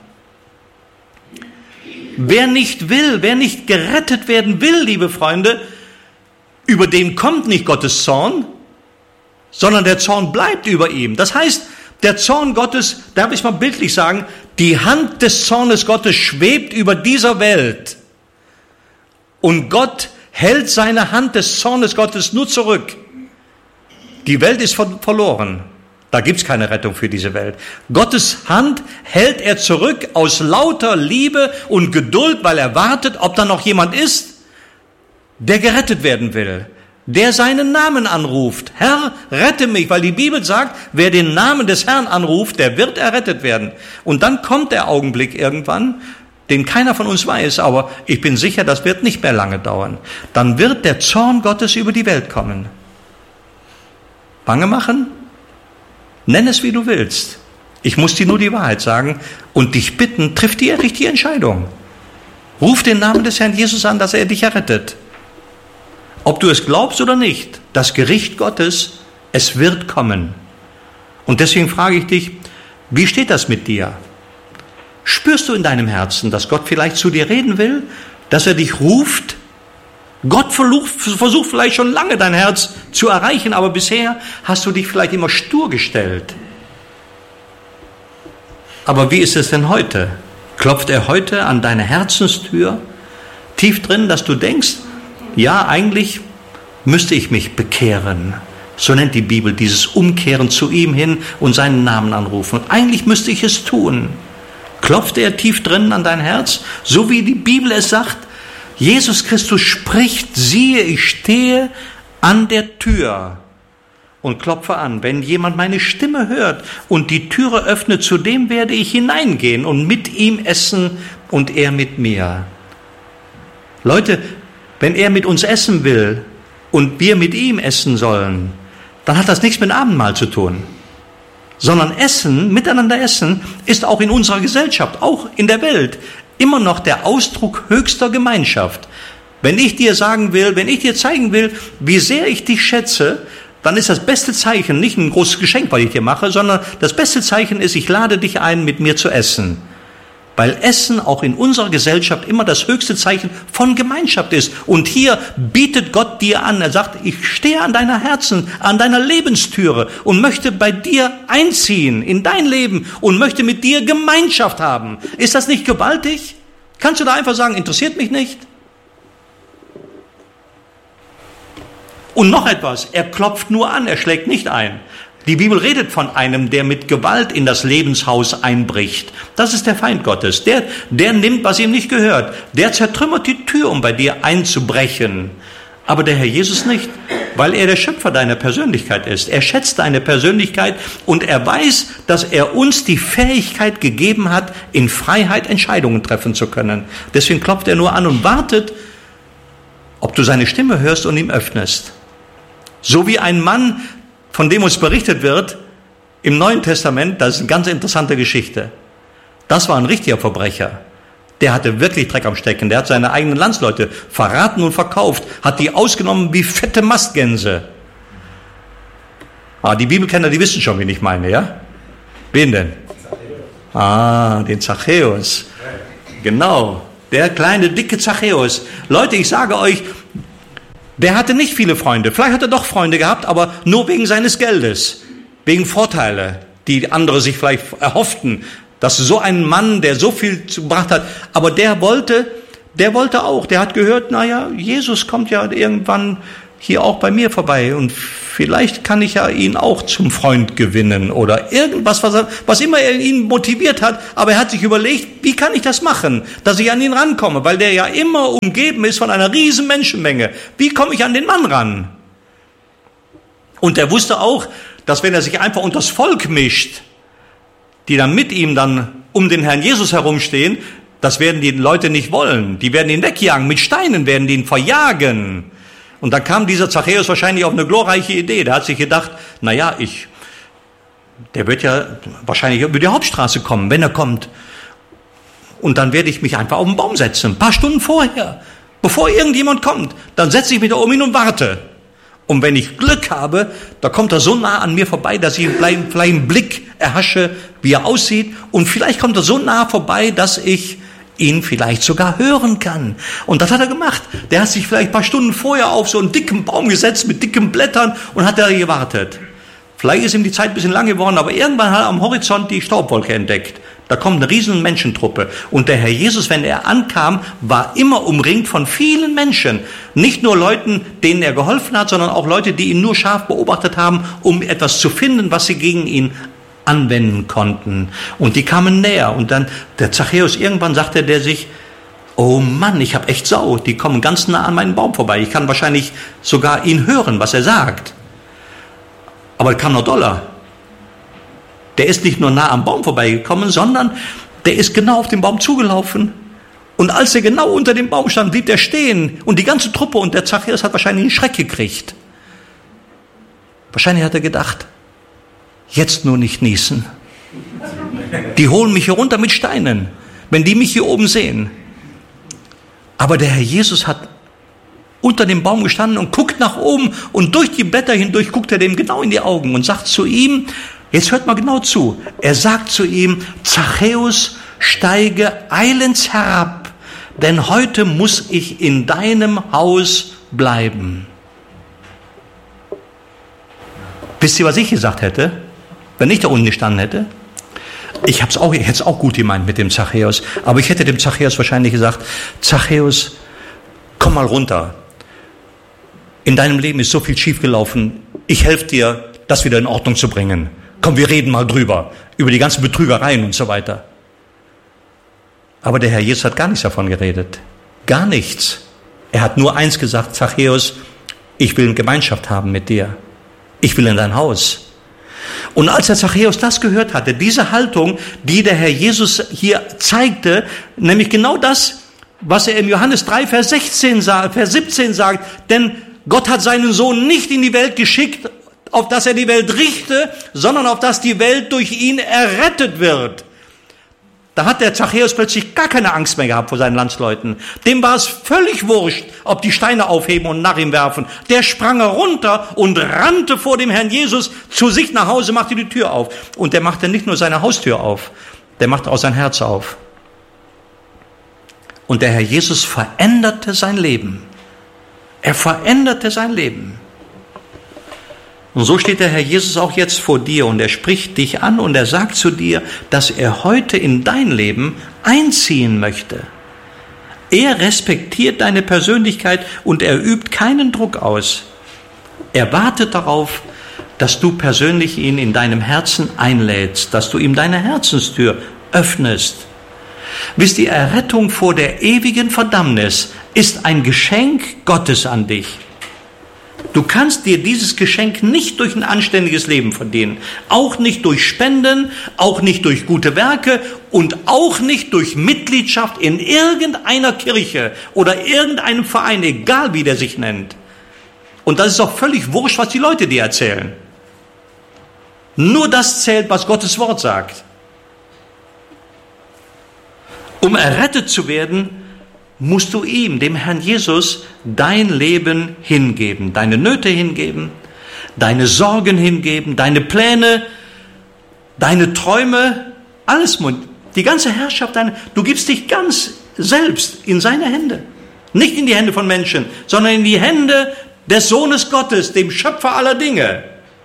Wer nicht will, wer nicht gerettet werden will, liebe Freunde, über den kommt nicht Gottes Zorn, sondern der Zorn bleibt über ihm. Das heißt, der Zorn Gottes, darf ich mal bildlich sagen, die Hand des Zornes Gottes schwebt über dieser Welt. Und Gott hält seine Hand des Zornes Gottes nur zurück. Die Welt ist verloren. Da gibt's keine Rettung für diese Welt. Gottes Hand hält er zurück aus lauter Liebe und Geduld, weil er wartet, ob da noch jemand ist, der gerettet werden will, der seinen Namen anruft. Herr, rette mich, weil die Bibel sagt, wer den Namen des Herrn anruft, der wird errettet werden. Und dann kommt der Augenblick irgendwann, den keiner von uns weiß, aber ich bin sicher, das wird nicht mehr lange dauern. Dann wird der Zorn Gottes über die Welt kommen. Bange machen? Nenn es, wie du willst. Ich muss dir nur die Wahrheit sagen und dich bitten, triff die richtige Entscheidung. Ruf den Namen des Herrn Jesus an, dass er dich errettet. Ob du es glaubst oder nicht, das Gericht Gottes, es wird kommen. Und deswegen frage ich dich, wie steht das mit dir? Spürst du in deinem Herzen, dass Gott vielleicht zu dir reden will, dass er dich ruft? Gott versucht vielleicht schon lange dein Herz zu erreichen, aber bisher hast du dich vielleicht immer stur gestellt. Aber wie ist es denn heute? Klopft er heute an deine Herzenstür, tief drin, dass du denkst, ja, eigentlich müsste ich mich bekehren. So nennt die Bibel dieses Umkehren zu ihm hin und seinen Namen anrufen. Und eigentlich müsste ich es tun. Klopft er tief drin an dein Herz, so wie die Bibel es sagt? Jesus Christus spricht, siehe, ich stehe an der Tür und klopfe an. Wenn jemand meine Stimme hört und die Türe öffnet, zu dem werde ich hineingehen und mit ihm essen und er mit mir. Leute, wenn er mit uns essen will und wir mit ihm essen sollen, dann hat das nichts mit Abendmahl zu tun. Sondern Essen, miteinander essen, ist auch in unserer Gesellschaft, auch in der Welt, immer noch der Ausdruck höchster Gemeinschaft. Wenn ich dir sagen will, wenn ich dir zeigen will, wie sehr ich dich schätze, dann ist das beste Zeichen nicht ein großes Geschenk, was ich dir mache, sondern das beste Zeichen ist, ich lade dich ein, mit mir zu essen. Weil Essen auch in unserer Gesellschaft immer das höchste Zeichen von Gemeinschaft ist. Und hier bietet Gott dir an, er sagt, ich stehe an deiner Herzen, an deiner Lebenstüre und möchte bei dir einziehen in dein Leben und möchte mit dir Gemeinschaft haben. Ist das nicht gewaltig? Kannst du da einfach sagen, interessiert mich nicht? Und noch etwas, er klopft nur an, er schlägt nicht ein. Die Bibel redet von einem, der mit Gewalt in das Lebenshaus einbricht. Das ist der Feind Gottes. Der nimmt, was ihm nicht gehört. Der zertrümmert die Tür, um bei dir einzubrechen. Aber der Herr Jesus nicht, weil er der Schöpfer deiner Persönlichkeit ist. Er schätzt deine Persönlichkeit und er weiß, dass er uns die Fähigkeit gegeben hat, in Freiheit Entscheidungen treffen zu können. Deswegen klopft er nur an und wartet, ob du seine Stimme hörst und ihm öffnest. So wie ein Mann, von dem uns berichtet wird im Neuen Testament, das ist eine ganz interessante Geschichte. Das war ein richtiger Verbrecher. Der hatte wirklich Dreck am Stecken. Der hat seine eigenen Landsleute verraten und verkauft, hat die ausgenommen wie fette Mastgänse. Die Bibelkenner, die wissen schon, wen ich meine, ja? Wen denn? Den Zachäus. Genau, der kleine, dicke Zachäus. Leute, ich sage euch, der hatte nicht viele Freunde. Vielleicht hat er doch Freunde gehabt, aber nur wegen seines Geldes, wegen Vorteile, die andere sich vielleicht erhofften, dass so ein Mann, der so viel gebracht hat, aber der wollte auch, der hat gehört, Jesus kommt ja irgendwann hier auch bei mir vorbei und vielleicht kann ich ja ihn auch zum Freund gewinnen oder irgendwas, was immer ihn motiviert hat. Aber er hat sich überlegt, wie kann ich das machen, dass ich an ihn rankomme, weil der ja immer umgeben ist von einer riesen Menschenmenge. Wie komme ich an den Mann ran? Und er wusste auch, dass wenn er sich einfach unter das Volk mischt, die dann mit ihm dann um den Herrn Jesus herumstehen, das werden die Leute nicht wollen. Die werden ihn wegjagen, mit Steinen werden die ihn verjagen. Und da kam dieser Zachäus wahrscheinlich auf eine glorreiche Idee. Der hat sich gedacht, naja, der wird ja wahrscheinlich über die Hauptstraße kommen, wenn er kommt. Und dann werde ich mich einfach auf den Baum setzen, ein paar Stunden vorher, bevor irgendjemand kommt. Dann setze ich mich da um ihn und warte. Und wenn ich Glück habe, da kommt er so nah an mir vorbei, dass ich vielleicht einen Blick erhasche, wie er aussieht. Und vielleicht kommt er so nah vorbei, dass ich ihn vielleicht sogar hören kann. Und das hat er gemacht. Der hat sich vielleicht ein paar Stunden vorher auf so einen dicken Baum gesetzt mit dicken Blättern und hat da gewartet. Vielleicht ist ihm die Zeit ein bisschen lang geworden, aber irgendwann hat er am Horizont die Staubwolke entdeckt. Da kommt eine riesen Menschentruppe. Und der Herr Jesus, wenn er ankam, war immer umringt von vielen Menschen. Nicht nur Leuten, denen er geholfen hat, sondern auch Leute, die ihn nur scharf beobachtet haben, um etwas zu finden, was sie gegen ihn anwenden konnten. Und die kamen näher. Und dann der Zachäus, irgendwann sagte der sich, oh Mann, ich habe echt Sau. Die kommen ganz nah an meinen Baum vorbei. Ich kann wahrscheinlich sogar ihn hören, was er sagt. Aber es kam noch doller. Der ist nicht nur nah am Baum vorbeigekommen, sondern der ist genau auf den Baum zugelaufen. Und als er genau unter dem Baum stand, blieb er stehen. Und die ganze Truppe und der Zachäus hat wahrscheinlich einen Schreck gekriegt. Wahrscheinlich hat er gedacht, jetzt nur nicht niesen. Die holen mich hier runter mit Steinen, wenn die mich hier oben sehen. Aber der Herr Jesus hat unter dem Baum gestanden und guckt nach oben und durch die Blätter hindurch guckt er dem genau in die Augen und sagt zu ihm, jetzt hört mal genau zu, er sagt zu ihm, Zachäus, steige eilends herab, denn heute muss ich in deinem Haus bleiben. Wisst ihr, was ich gesagt hätte, wenn ich da unten gestanden hätte? Ich hätte es auch gut gemeint mit dem Zachäus, aber ich hätte dem Zachäus wahrscheinlich gesagt, Zachäus, komm mal runter. In deinem Leben ist so viel schiefgelaufen. Ich helfe dir, das wieder in Ordnung zu bringen. Komm, wir reden mal drüber. Über die ganzen Betrügereien und so weiter. Aber der Herr Jesus hat gar nichts davon geredet. Gar nichts. Er hat nur eins gesagt, Zachäus, ich will eine Gemeinschaft haben mit dir. Ich will in dein Haus. Und als der Zachäus das gehört hatte, diese Haltung, die der Herr Jesus hier zeigte, nämlich genau das, was er im Johannes 3, Vers 17 sagt, denn Gott hat seinen Sohn nicht in die Welt geschickt, auf dass er die Welt richte, sondern auf dass die Welt durch ihn errettet wird. Da hat der Zachäus plötzlich gar keine Angst mehr gehabt vor seinen Landsleuten. Dem war es völlig wurscht, ob die Steine aufheben und nach ihm werfen. Der sprang runter und rannte vor dem Herrn Jesus zu sich nach Hause, machte die Tür auf. Und der machte nicht nur seine Haustür auf, der machte auch sein Herz auf. Und der Herr Jesus veränderte sein Leben. Er veränderte sein Leben. Und so steht der Herr Jesus auch jetzt vor dir und er spricht dich an und er sagt zu dir, dass er heute in dein Leben einziehen möchte. Er respektiert deine Persönlichkeit und er übt keinen Druck aus. Er wartet darauf, dass du persönlich ihn in deinem Herzen einlädst, dass du ihm deine Herzenstür öffnest. Wisst ihr, Errettung vor der ewigen Verdammnis ist ein Geschenk Gottes an dich. Du kannst dir dieses Geschenk nicht durch ein anständiges Leben verdienen. Auch nicht durch Spenden, auch nicht durch gute Werke und auch nicht durch Mitgliedschaft in irgendeiner Kirche oder irgendeinem Verein, egal wie der sich nennt. Und das ist auch völlig wurscht, was die Leute dir erzählen. Nur das zählt, was Gottes Wort sagt. Um errettet zu werden, musst du ihm, dem Herrn Jesus, dein Leben hingeben, deine Nöte hingeben, deine Sorgen hingeben, deine Pläne, deine Träume, alles, die ganze Herrschaft, du gibst dich ganz selbst in seine Hände. Nicht in die Hände von Menschen, sondern in die Hände des Sohnes Gottes, dem Schöpfer aller Dinge.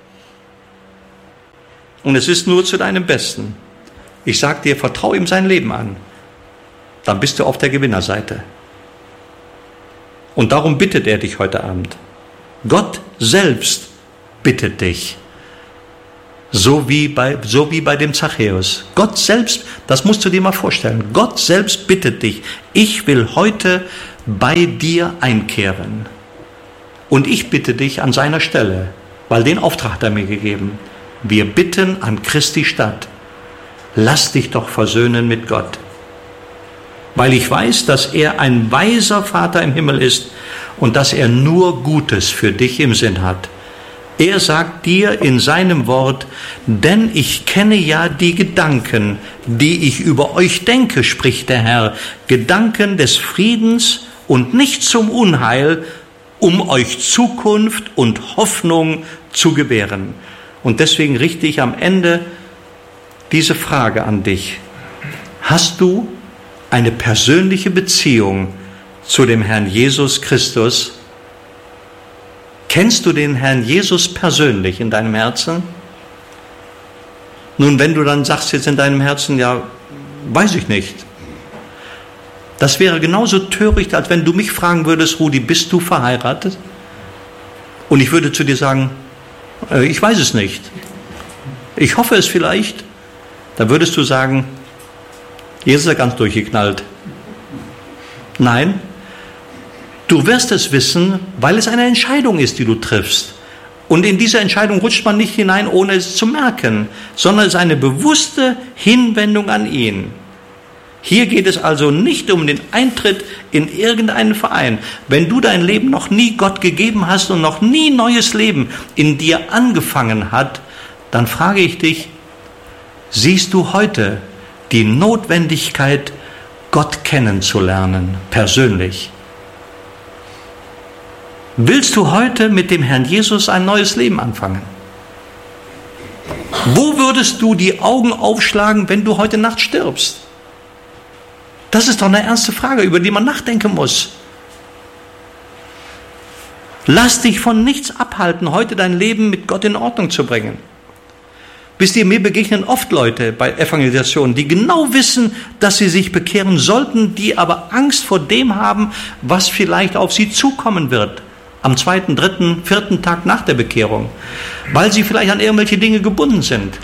Und es ist nur zu deinem Besten. Ich sage dir, vertraue ihm sein Leben an. Dann bist du auf der Gewinnerseite. Und darum bittet er dich heute Abend. Gott selbst bittet dich. So wie bei dem Zachäus. Gott selbst, das musst du dir mal vorstellen, Gott selbst bittet dich, ich will heute bei dir einkehren. Und ich bitte dich an seiner Stelle, weil den Auftrag hat er mir gegeben. Wir bitten an Christi statt, lass dich doch versöhnen mit Gott. Weil ich weiß, dass er ein weiser Vater im Himmel ist und dass er nur Gutes für dich im Sinn hat. Er sagt dir in seinem Wort, denn ich kenne ja die Gedanken, die ich über euch denke, spricht der Herr, Gedanken des Friedens und nicht zum Unheil, um euch Zukunft und Hoffnung zu gewähren. Und deswegen richte ich am Ende diese Frage an dich. Hast du eine persönliche Beziehung zu dem Herrn Jesus Christus? Kennst du den Herrn Jesus persönlich in deinem Herzen? Nun, wenn du dann sagst jetzt in deinem Herzen, ja, weiß ich nicht. Das wäre genauso töricht, als wenn du mich fragen würdest, Rudi, bist du verheiratet? Und ich würde zu dir sagen, ich weiß es nicht. Ich hoffe es vielleicht. Da würdest du sagen, jetzt ist er ganz durchgeknallt. Nein, du wirst es wissen, weil es eine Entscheidung ist, die du triffst. Und in diese Entscheidung rutscht man nicht hinein, ohne es zu merken, sondern es ist eine bewusste Hinwendung an ihn. Hier geht es also nicht um den Eintritt in irgendeinen Verein. Wenn du dein Leben noch nie Gott gegeben hast und noch nie neues Leben in dir angefangen hat, dann frage ich dich, siehst du heute die Notwendigkeit, Gott kennenzulernen, persönlich? Willst du heute mit dem Herrn Jesus ein neues Leben anfangen? Wo würdest du die Augen aufschlagen, wenn du heute Nacht stirbst? Das ist doch eine ernste Frage, über die man nachdenken muss. Lass dich von nichts abhalten, heute dein Leben mit Gott in Ordnung zu bringen. Wisst ihr, mir begegnen oft Leute bei Evangelisationen, die genau wissen, dass sie sich bekehren sollten, die aber Angst vor dem haben, was vielleicht auf sie zukommen wird. Am 2., 3., 4. Tag nach der Bekehrung. Weil sie vielleicht an irgendwelche Dinge gebunden sind.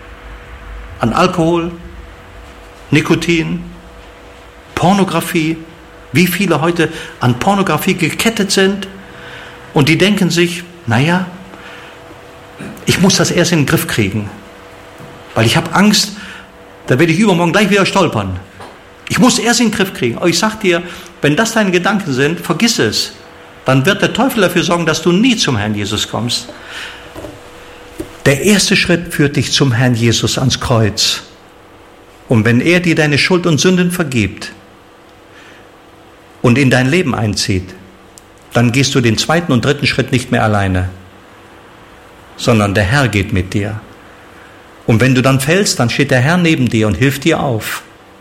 An Alkohol, Nikotin, Pornografie. Wie viele heute an Pornografie gekettet sind. Und die denken sich, naja, ich muss das erst in den Griff kriegen. Weil ich habe Angst, da werde ich übermorgen gleich wieder stolpern. Ich muss erst in den Griff kriegen. Aber ich sage dir, wenn das deine Gedanken sind, vergiss es. Dann wird der Teufel dafür sorgen, dass du nie zum Herrn Jesus kommst. Der erste Schritt führt dich zum Herrn Jesus ans Kreuz. Und wenn er dir deine Schuld und Sünden vergibt und in dein Leben einzieht, dann gehst du den 2. und 3. Schritt nicht mehr alleine, sondern der Herr geht mit dir. Und wenn du dann fällst, dann steht der Herr neben dir und hilft dir auf.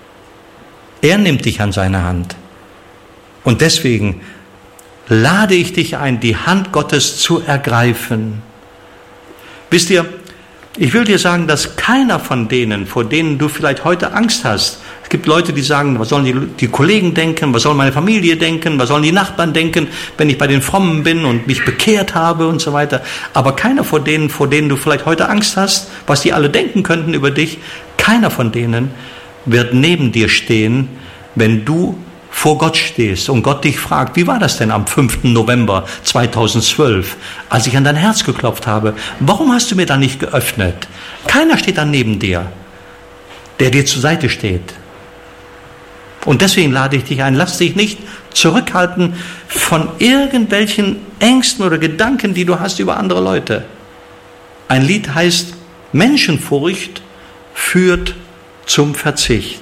Er nimmt dich an seine Hand. Und deswegen lade ich dich ein, die Hand Gottes zu ergreifen. Wisst ihr, ich will dir sagen, dass keiner von denen, vor denen du vielleicht heute Angst hast, es gibt Leute, die sagen, was sollen die Kollegen denken, was soll meine Familie denken, was sollen die Nachbarn denken, wenn ich bei den Frommen bin und mich bekehrt habe und so weiter. Aber keiner von denen, vor denen du vielleicht heute Angst hast, was die alle denken könnten über dich, keiner von denen wird neben dir stehen, wenn du vor Gott stehst und Gott dich fragt, wie war das denn am 5. November 2012, als ich an dein Herz geklopft habe? Warum hast du mir da nicht geöffnet? Keiner steht dann neben dir, der dir zur Seite steht. Und deswegen lade ich dich ein, lass dich nicht zurückhalten von irgendwelchen Ängsten oder Gedanken, die du hast über andere Leute. Ein Lied heißt, Menschenfurcht führt zum Verzicht.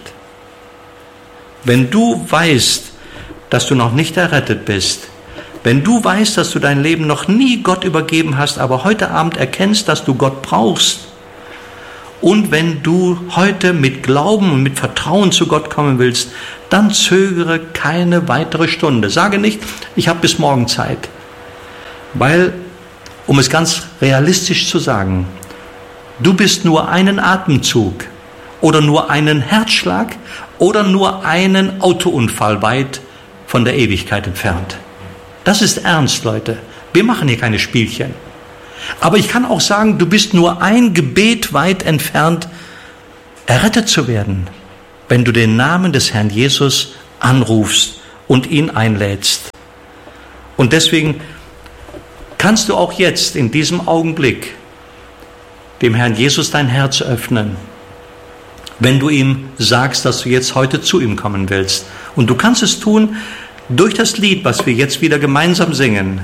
Wenn du weißt, dass du noch nicht errettet bist, wenn du weißt, dass du dein Leben noch nie Gott übergeben hast, aber heute Abend erkennst, dass du Gott brauchst, und wenn du heute mit Glauben und mit Vertrauen zu Gott kommen willst, dann zögere keine weitere Stunde. Sage nicht, ich habe bis morgen Zeit. Weil, um es ganz realistisch zu sagen, du bist nur einen Atemzug oder nur einen Herzschlag oder nur einen Autounfall weit von der Ewigkeit entfernt. Das ist ernst, Leute. Wir machen hier keine Spielchen. Aber ich kann auch sagen, du bist nur ein Gebet weit entfernt, errettet zu werden, wenn du den Namen des Herrn Jesus anrufst und ihn einlädst. Und deswegen kannst du auch jetzt in diesem Augenblick dem Herrn Jesus dein Herz öffnen, wenn du ihm sagst, dass du jetzt heute zu ihm kommen willst. Und du kannst es tun durch das Lied, was wir jetzt wieder gemeinsam singen.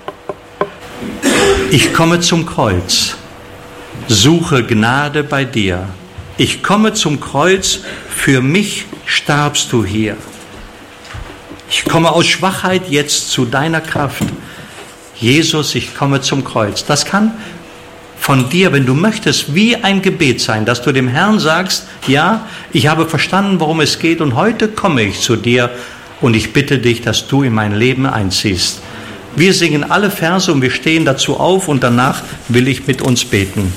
Ich komme zum Kreuz, suche Gnade bei dir. Ich komme zum Kreuz, für mich starbst du hier. Ich komme aus Schwachheit jetzt zu deiner Kraft. Jesus, ich komme zum Kreuz. Das kann von dir, wenn du möchtest, wie ein Gebet sein, dass du dem Herrn sagst, ja, ich habe verstanden, worum es geht und heute komme ich zu dir und ich bitte dich, dass du in mein Leben einziehst. Wir singen alle Verse und wir stehen dazu auf und danach will ich mit uns beten.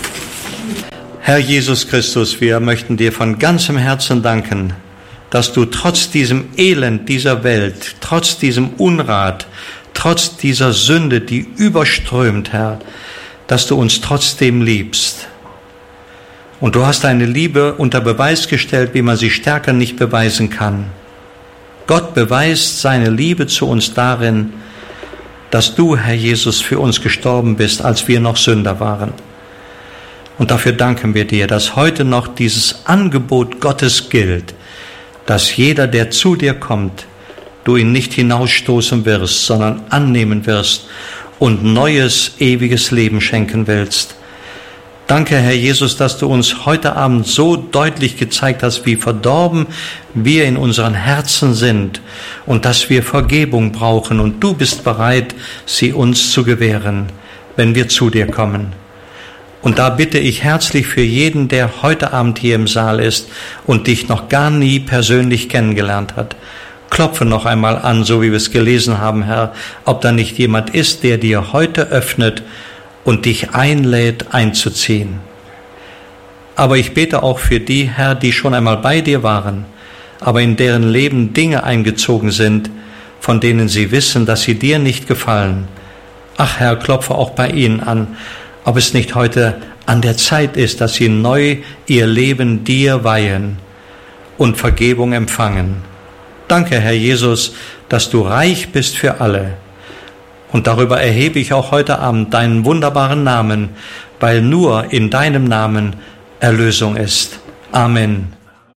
Herr Jesus Christus, wir möchten dir von ganzem Herzen danken, dass du trotz diesem Elend dieser Welt, trotz diesem Unrat, trotz dieser Sünde, die überströmt, Herr, dass du uns trotzdem liebst. Und du hast deine Liebe unter Beweis gestellt, wie man sie stärker nicht beweisen kann. Gott beweist seine Liebe zu uns darin, dass du, Herr Jesus, für uns gestorben bist, als wir noch Sünder waren. Und dafür danken wir dir, dass heute noch dieses Angebot Gottes gilt, dass jeder, der zu dir kommt, du ihn nicht hinausstoßen wirst, sondern annehmen wirst und neues, ewiges Leben schenken willst. Danke, Herr Jesus, dass du uns heute Abend so deutlich gezeigt hast, wie verdorben wir in unseren Herzen sind und dass wir Vergebung brauchen. Und du bist bereit, sie uns zu gewähren, wenn wir zu dir kommen. Und da bitte ich herzlich für jeden, der heute Abend hier im Saal ist und dich noch gar nie persönlich kennengelernt hat. Klopfe noch einmal an, so wie wir es gelesen haben, Herr, ob da nicht jemand ist, der dir heute öffnet und dich einlädt, einzuziehen. Aber ich bete auch für die, Herr, die schon einmal bei dir waren, aber in deren Leben Dinge eingezogen sind, von denen sie wissen, dass sie dir nicht gefallen. Ach Herr, klopfe auch bei ihnen an, ob es nicht heute an der Zeit ist, dass sie neu ihr Leben dir weihen und Vergebung empfangen. Danke, Herr Jesus, dass du reich bist für alle. Und darüber erhebe ich auch heute Abend deinen wunderbaren Namen, weil nur in deinem Namen Erlösung ist. Amen.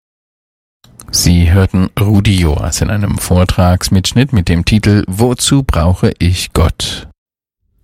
Sie hörten Rudi Joas in einem Vortragsmitschnitt mit dem Titel »Wozu brauche ich Gott?«